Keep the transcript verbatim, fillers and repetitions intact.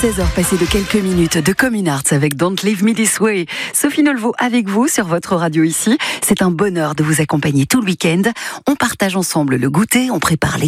seize heures passées de quelques minutes de Common Arts avec Don't Leave Me This Way. Sophie Nolvaud avec vous sur votre radio ici. C'est un bonheur de vous accompagner tout le week-end. On partage ensemble le goûter, on prépare les